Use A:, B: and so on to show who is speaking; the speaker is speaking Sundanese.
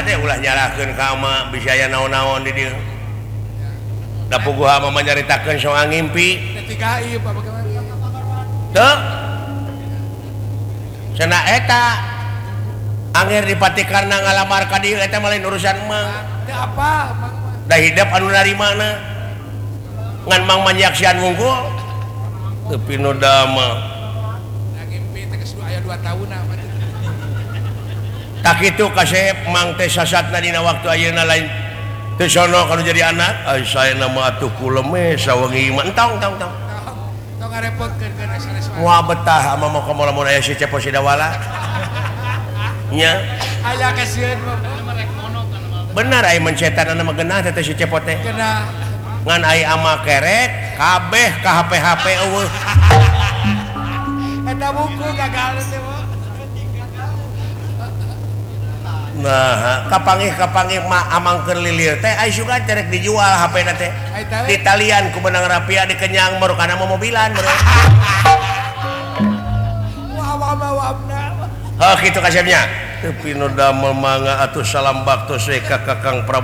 A: teh ulah nyalahkeun ka ama bisa aya naon-naon di dieu. Da puguh ama nyaritakeun soal ngimpi.
B: Ketika ieu Pak bagaimana?
A: Teu. Cenah eta angger dipatikarna ngalamar ka dieu eta mah lain urusan mah.
B: Teu apa?
A: Da hidup anu narimana. Ngan mang manyaksian wungkul. Teu pinoda mah.
B: Ngimpi teh geus aya 2 tahunna.
A: Tak itu kasep mang teh sasatna dina waktu ayeuna lain teu sono kana jadi anak ai saena mah atuh kuleme sawengi mah entong tong
B: ngarepotkeun kana sanes wae
A: moal betah ama mah komo lamun aya si Cepo Sidawala nya
B: aya kasieun mah
A: bener ai mencetan anu mah geunah teh si Cepo teh
B: geunah
A: ngan ai ama kerek kabeh ka HP eueuh
B: eta buku gagal teh
A: nah kapangih mah amangkeun lilir teh ai sugan cerek dijual HP-na teh di talian ku benang rapia dikenyang baru kana mobilan bro
B: wah
A: oh kitu kasepnya teu pinu damel mangga atuh salam baktos ka Kakang Prabu